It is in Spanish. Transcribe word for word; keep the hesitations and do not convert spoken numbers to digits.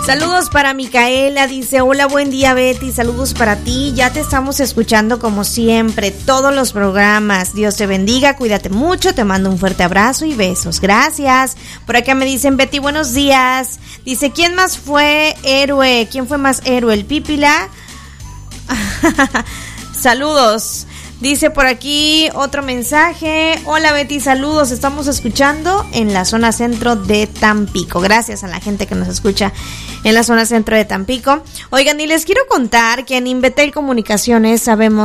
Saludos para Micaela, dice, hola, buen día Betty, saludos para ti, ya te estamos escuchando como siempre, todos los programas, Dios te bendiga, cuídate mucho, te mando un fuerte abrazo y besos, gracias. Por acá me dicen, Betty, buenos días, dice, ¿quién más fue héroe? ¿Quién fue más héroe? ¿El Pípila? Saludos. Dice por aquí otro mensaje. Hola Betty, saludos. Estamos escuchando en la zona centro de Tampico. Gracias a la gente que nos escucha en la zona centro de Tampico. Oigan, y les quiero contar que en Invetel Comunicaciones sabemos